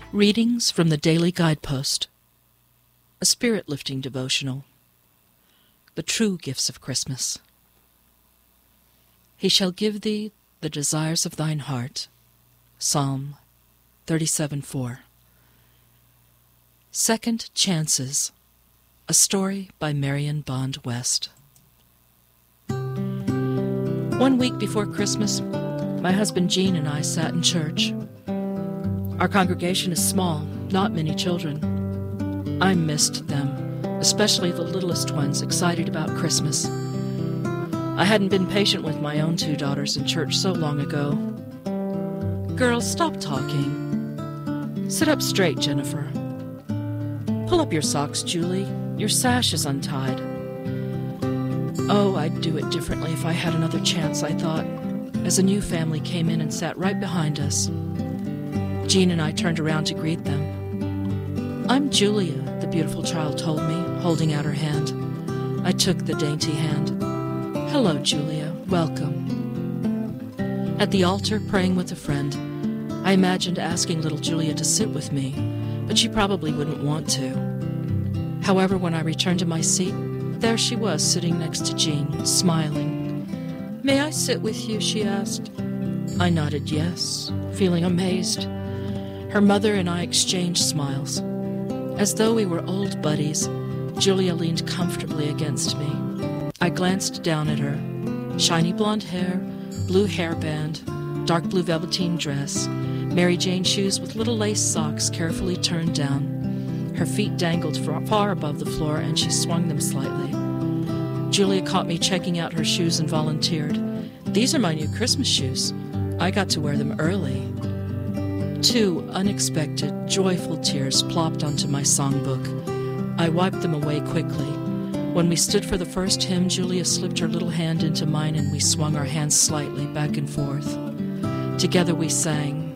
Readings from the Daily Guidepost, a spirit-lifting devotional, the true gifts of Christmas. He shall give thee the desires of thine heart. Psalm 37:4. Second Chances, a story by Marion Bond West. 1 week before Christmas, my husband Gene and I sat in church. Our congregation is small, not many children. I missed them, especially the littlest ones excited about Christmas. I hadn't been patient with my own 2 daughters in church so long ago. Girls, stop talking. Sit up straight, Jennifer. Pull up your socks, Julie. Your sash is untied. Oh, I'd do it differently if I had another chance, I thought, as a new family came in and sat right behind us. Jean and I turned around to greet them. "I'm Julia," the beautiful child told me, holding out her hand. I took the dainty hand. "Hello, Julia. Welcome." At the altar, praying with a friend, I imagined asking little Julia to sit with me, but she probably wouldn't want to. However, when I returned to my seat, there she was, sitting next to Jean, smiling. "May I sit with you?" she asked. I nodded yes, feeling amazed. Her mother and I exchanged smiles. As though we were old buddies, Julia leaned comfortably against me. I glanced down at her. Shiny blonde hair, blue hairband, dark blue velveteen dress, Mary Jane shoes with little lace socks carefully turned down. Her feet dangled far above the floor and she swung them slightly. Julia caught me checking out her shoes and volunteered. "These are my new Christmas shoes. I got to wear them early." 2 unexpected, joyful tears plopped onto my songbook. I wiped them away quickly. When we stood for the first hymn, Julia slipped her little hand into mine and we swung our hands slightly back and forth. Together we sang,